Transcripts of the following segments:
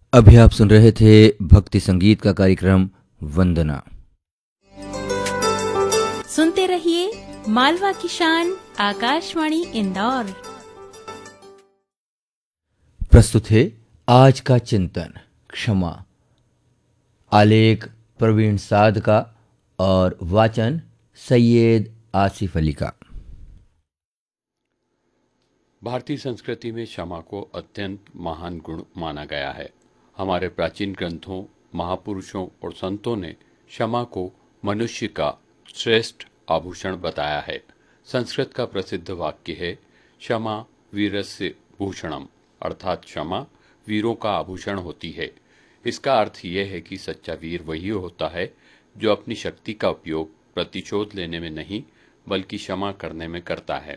अभी आप सुन रहे थे भक्ति संगीत का कार्यक्रम वंदना। सुनते रहिए मालवा की शान आकाशवाणी इंदौर। प्रस्तुत है आज का चिंतन क्षमा। आलेख प्रवीण साध का और वाचन सैयद आसिफ अली का। भारतीय संस्कृति में क्षमा को अत्यंत महान गुण माना गया है। हमारे प्राचीन ग्रंथों, महापुरुषों और संतों ने क्षमा को मनुष्य का श्रेष्ठ आभूषण बताया है। संस्कृत का प्रसिद्ध वाक्य है, क्षमा वीरस्य भूषणम, अर्थात क्षमा वीरों का आभूषण होती है। इसका अर्थ यह है कि सच्चा वीर वही होता है जो अपनी शक्ति का उपयोग प्रतिशोध लेने में नहीं बल्कि क्षमा करने में करता है।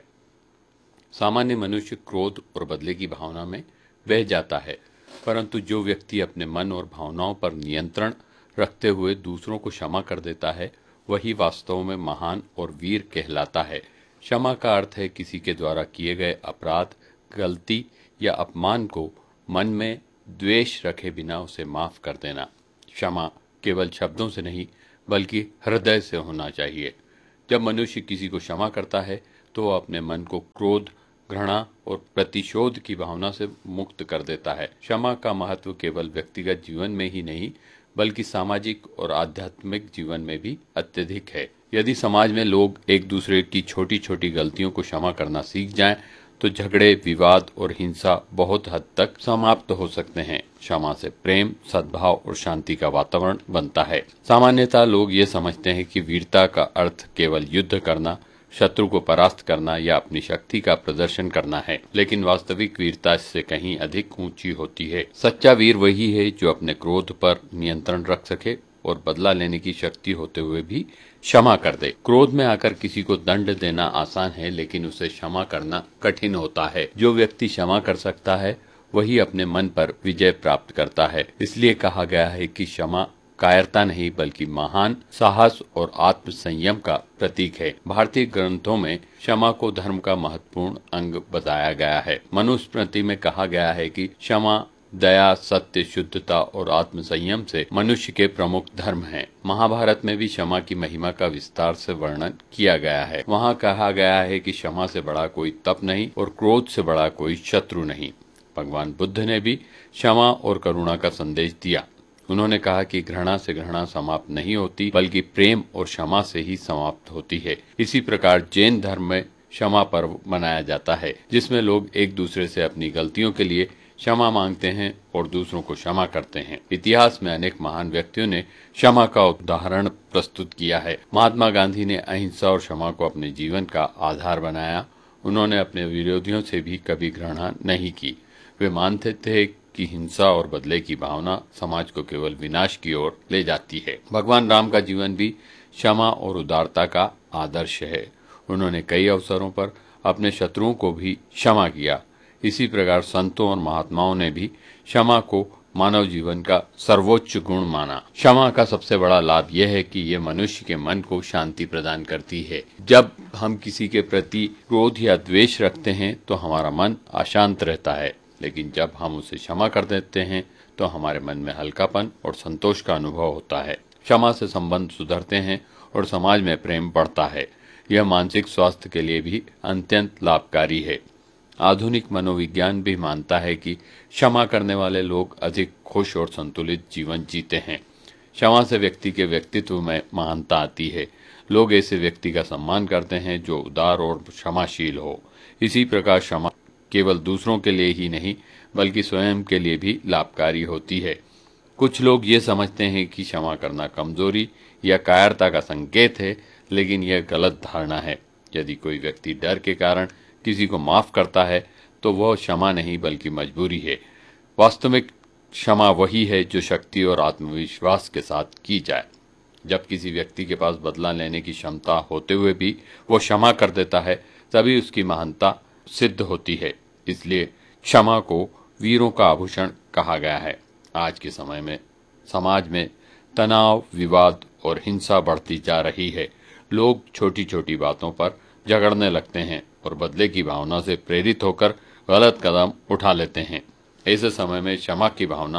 सामान्य मनुष्य क्रोध और बदले की भावना में बह जाता है, परंतु जो व्यक्ति अपने मन और भावनाओं पर नियंत्रण रखते हुए दूसरों को क्षमा कर देता है वही वास्तव में महान और वीर कहलाता है। क्षमा का अर्थ है किसी के द्वारा किए गए अपराध, गलती या अपमान को मन में द्वेष रखे बिना उसे माफ कर देना। क्षमा केवल शब्दों से नहीं बल्कि हृदय से होना चाहिए। जब मनुष्य किसी को क्षमा करता है तो वह अपने मन को क्रोध, घृणा और प्रतिशोध की भावना से मुक्त कर देता है। क्षमा का महत्व केवल व्यक्तिगत जीवन में ही नहीं बल्कि सामाजिक और आध्यात्मिक जीवन में भी अत्यधिक है। यदि समाज में लोग एक दूसरे की छोटी छोटी गलतियों को क्षमा करना सीख जाएं, तो झगड़े, विवाद और हिंसा बहुत हद तक समाप्त हो सकते हैं। क्षमा से प्रेम, सद्भाव और शांति का वातावरण बनता है। सामान्यतः लोग ये समझते हैं कि वीरता का अर्थ केवल युद्ध करना, शत्रु को परास्त करना या अपनी शक्ति का प्रदर्शन करना है, लेकिन वास्तविक वीरता इससे कहीं अधिक ऊंची होती है। सच्चा वीर वही है जो अपने क्रोध पर नियंत्रण रख सके और बदला लेने की शक्ति होते हुए भी क्षमा कर दे। क्रोध में आकर किसी को दंड देना आसान है, लेकिन उसे क्षमा करना कठिन होता है। जो व्यक्ति क्षमा कर सकता है वही अपने मन पर विजय प्राप्त करता है। इसलिए कहा गया है कि क्षमा कायरता नहीं बल्कि महान साहस और आत्म संयम का प्रतीक है। भारतीय ग्रंथों में क्षमा को धर्म का महत्वपूर्ण अंग बताया गया है। मनुस्मृति में कहा गया है कि क्षमा, दया, सत्य, शुद्धता और आत्म संयम से मनुष्य के प्रमुख धर्म हैं। महाभारत में भी क्षमा की महिमा का विस्तार से वर्णन किया गया है। वहाँ कहा गया है कि क्षमा से बड़ा कोई तप नहीं और क्रोध से बड़ा कोई शत्रु नहीं। भगवान बुद्ध ने भी क्षमा और करुणा का संदेश दिया। उन्होंने कहा कि घृणा से घृणा समाप्त नहीं होती बल्कि प्रेम और क्षमा से ही समाप्त होती है। इसी प्रकार जैन धर्म में क्षमा पर्व मनाया जाता है, जिसमें लोग एक दूसरे से अपनी गलतियों के लिए क्षमा मांगते हैं और दूसरों को क्षमा करते हैं। इतिहास में अनेक महान व्यक्तियों ने क्षमा का उदाहरण प्रस्तुत किया है। महात्मा गांधी ने अहिंसा और क्षमा को अपने जीवन का आधार बनाया। उन्होंने अपने विरोधियों से भी कभी घृणा नहीं की। वे मानते थे कि हिंसा और बदले की भावना समाज को केवल विनाश की ओर ले जाती है। भगवान राम का जीवन भी क्षमा और उदारता का आदर्श है। उन्होंने कई अवसरों पर अपने शत्रुओं को भी क्षमा किया। इसी प्रकार संतों और महात्माओं ने भी क्षमा को मानव जीवन का सर्वोच्च गुण माना। क्षमा का सबसे बड़ा लाभ यह है कि ये मनुष्य के मन को शांति प्रदान करती है। जब हम किसी के प्रति क्रोध या द्वेष रखते हैं तो हमारा मन अशांत रहता है, लेकिन जब हम उसे क्षमा कर देते हैं तो हमारे मन में हल्कापन और संतोष का अनुभव होता है। क्षमा से संबंध सुधरते हैं और समाज में प्रेम बढ़ता है। यह मानसिक स्वास्थ्य के लिए भी अत्यंत लाभकारी है। आधुनिक मनोविज्ञान भी मानता है कि क्षमा करने वाले लोग अधिक खुश और संतुलित जीवन जीते हैं। क्षमा से व्यक्ति के व्यक्तित्व में महानता आती है। लोग ऐसे व्यक्ति का सम्मान करते हैं जो उदार और क्षमाशील हो। इसी प्रकार क्षमा केवल दूसरों के लिए ही नहीं बल्कि स्वयं के लिए भी लाभकारी होती है। कुछ लोग ये समझते हैं कि क्षमा करना कमजोरी या कायरता का संकेत है, लेकिन यह गलत धारणा है। यदि कोई व्यक्ति डर के कारण किसी को माफ करता है तो वह क्षमा नहीं बल्कि मजबूरी है। वास्तविक क्षमा वही है जो शक्ति और आत्मविश्वास के साथ की जाए। जब किसी व्यक्ति के पास बदला लेने की क्षमता होते हुए भी वो क्षमा कर देता है, तभी उसकी महानता सिद्ध होती है। इसलिए क्षमा को वीरों का आभूषण कहा गया है। आज के समय में समाज में तनाव, विवाद और हिंसा बढ़ती जा रही है। लोग छोटी छोटी बातों पर झगड़ने लगते हैं और बदले की भावना से प्रेरित होकर गलत कदम उठा लेते हैं। ऐसे समय में क्षमा की भावना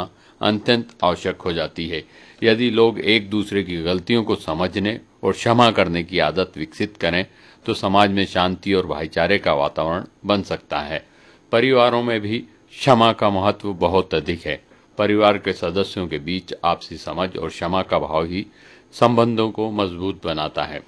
अत्यंत आवश्यक हो जाती है। यदि लोग एक दूसरे की गलतियों को समझने और क्षमा करने की आदत विकसित करें तो समाज में शांति और भाईचारे का वातावरण बन सकता है। परिवारों में भी क्षमा का महत्व बहुत अधिक है। परिवार के सदस्यों के बीच आपसी समझ और क्षमा का भाव ही संबंधों को मजबूत बनाता है।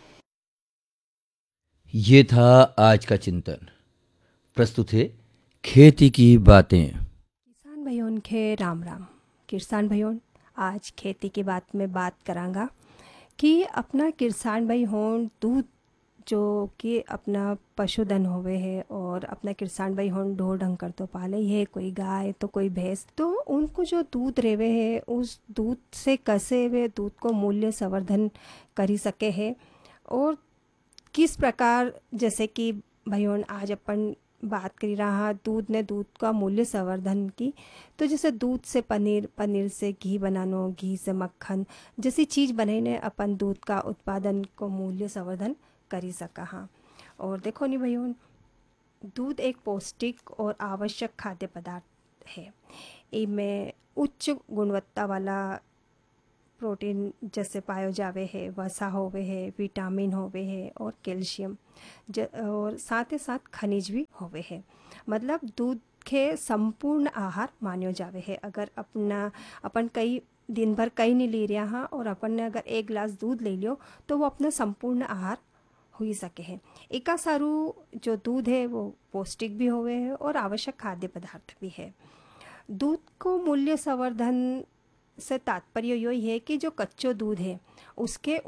ये था आज का चिंतन। प्रस्तुत है खेती की बातें। किसान भाइयों के राम राम। किसान भाइयों, आज खेती की बात में बात करांगा कि अपना किसान भाई हों दूध जो कि अपना पशुधन होवे है और अपना किसान भाई हों ढोर ढंकर तो पाले ही है, कोई गाय तो कोई भैंस, तो उनको जो दूध रेवे है उस दूध से कैसे वे दूध को मूल्य संवर्धन करी सके है और किस प्रकार, जैसे कि भाइयों आज अपन बात करी रहा दूध ने दूध का मूल्य संवर्धन की, तो जैसे दूध से पनीर, पनीर से घी बनानो, घी से मक्खन जैसी चीज़ बनाने अपन दूध का उत्पादन को मूल्य संवर्धन करी सका। हाँ, और देखो नहीं भाइयों, दूध एक पौष्टिक और आवश्यक खाद्य पदार्थ है। इनमें उच्च गुणवत्ता वाला प्रोटीन जैसे पायो जावे है, वसा होवे है, विटामिन होवे है और कैल्शियम और साथ ही साथ खनिज भी होवे है। मतलब दूध के संपूर्ण आहार मान्यो जावे है। अगर अपन कई दिन भर कहीं नहीं ले रहा हाँ और अपन ने अगर एक गिलास दूध ले लियो तो वो अपना संपूर्ण आहार हो सके है। एका सारू जो दूध है वो पौष्टिक भी होवे है और आवश्यक खाद्य पदार्थ भी है। दूध को मूल्य संवर्धन से तात्पर्य यही है कि जो कच्चो दूध है उसके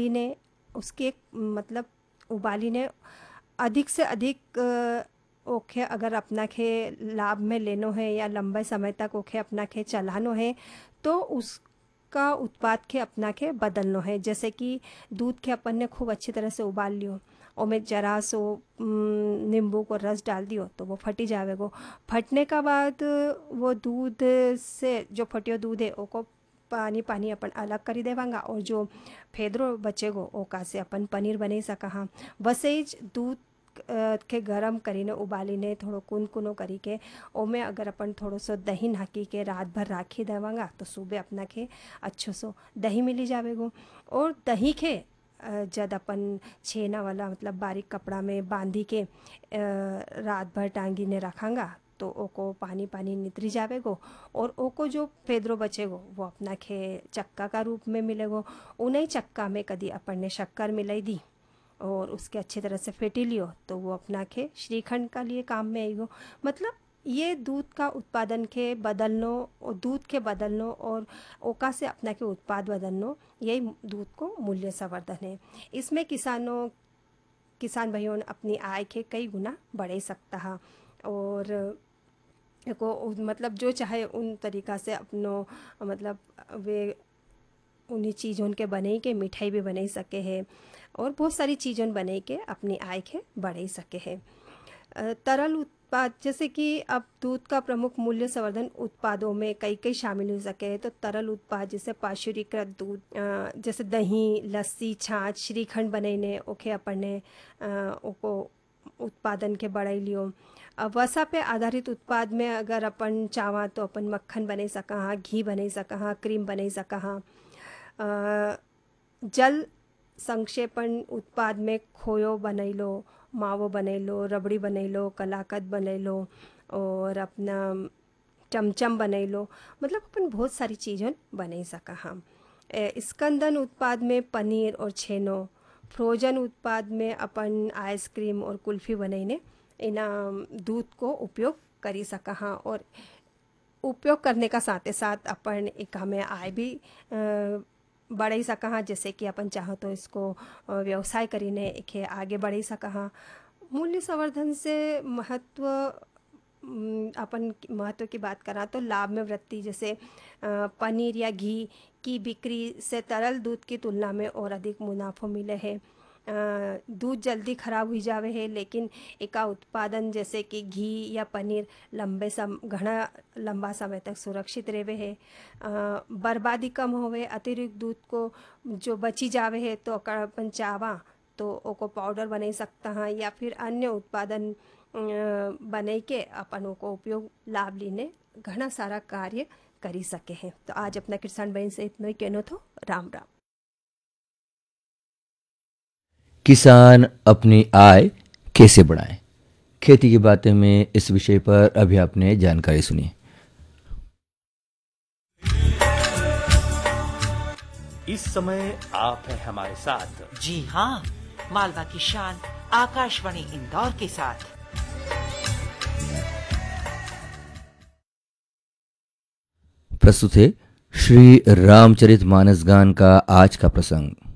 उबालीने अधिक से अधिक ओखे अगर अपना के लाभ में लेनो है या लंबे समय तक ओखे अपना के चलानो है तो उसका उत्पाद के अपना के बदलनो है। जैसे कि दूध के अपन ने खूब अच्छी तरह से उबाल लियो, उसमें जरा सो नींबू को रस डाल दियो तो वो फटी जावेगो। फटने का बाद वो दूध से जो फटियो दूध है ओको पानी अपन अलग करी देवांगा और जो फेदरो बचेगो ओका से अपन पनीर बने सका। हाँ, वसेज दूध के गरम करीने उबालीने थोड़ो कुनो करी के ओमे अगर अपन थोड़ो सो दही नाकी के रात भर राखी देवांगा तो सुबह अपना के अच्छो सो दही मिली जावेगो। और दही के जब अपन छेना वाला मतलब बारीक कपड़ा में बांधी के रात भर टांगी ने रखांगा तो ओको पानी नितरी जावेगो और ओको जो फेदरो बचेगो वो अपना के चक्का का रूप में मिलेगो। उन्हीं चक्का में कदी अपन ने शक्कर मिलाई दी और उसके अच्छी तरह से फेंटी लियो तो वो अपना के श्रीखंड का लिए काम में आएगो। मतलब ये दूध का उत्पादन के बदलनो और दूध के बदलनो और ओका से अपना के उत्पाद बदलनो, यही दूध को मूल्य संवर्धन है। इसमें किसान भाइयों अपनी आय के कई गुना बढ़े सकता है और को मतलब जो चाहे उन तरीका से अपनो मतलब वे उन्हीं चीज़ों के बने के मिठाई भी बने सके है और बहुत सारी चीज़ों बने के अपनी आय के बढ़े सके है। तरल उत्पाद जैसे कि अब दूध का प्रमुख मूल्य संवर्धन उत्पादों में कई शामिल हो सके तो तरल उत्पाद जैसे पाश्चुरीकृत दूध जैसे दही, लस्सी, छाछ, श्रीखंड बनेने ओके अपन ने ओको उत्पादन के बढ़ाई लियो। वसा पे आधारित उत्पाद में अगर अपन चावा तो अपन मक्खन बने सका हाँ, घी बने सका हाँ, क्रीम बने सका हाँ। जल संक्षेपण उत्पाद में खोयो बनैलो, मावो बनैलो, रबड़ी बनैलो, कलाकंद बनैलो और अपना चमचम बनैलो। मतलब अपन बहुत सारी चीज़ें बने सका हम। स्कंदन उत्पाद में पनीर और छेनो, फ्रोजन उत्पाद में अपन आइसक्रीम और कुल्फ़ी बनैने इना दूध को उपयोग करी सका हाँ। और उपयोग करने का साथ ही साथ अपन एक हमें आय भी बढ़ाई सका हाँ। जैसे कि अपन चाहो तो इसको व्यवसाय करीने एक आगे बढ़ाई सका हाँ। मूल्य संवर्धन से अपन महत्व की बात करा तो लाभ में वृद्धि, जैसे पनीर या घी की बिक्री से तरल दूध की तुलना में और अधिक मुनाफा मिले है। दूध जल्दी खराब हो जावे है लेकिन एका उत्पादन जैसे कि घी या पनीर घना लंबा समय तक सुरक्षित रहे है। बर्बादी कम होवे, अतिरिक्त दूध को जो बची जावे है तो अपन चावा तो ओको पाउडर बना सकता है या फिर अन्य उत्पादन बने के अपन को उपयोग लाभ लेने घना सारा कार्य करी सके हैं। तो आज अपना किसान बहन से इतना ही कहनो थो। राम राम। किसान अपनी आय कैसे बढ़ाएं, खेती की बातें में इस विषय पर अभी आपने जानकारी सुनी। इस समय आप हैं हमारे साथ। जी हाँ, मालवा की शान आकाशवाणी इंदौर के साथ। प्रस्तुत है श्री रामचरितमानस गान का आज का प्रसंग।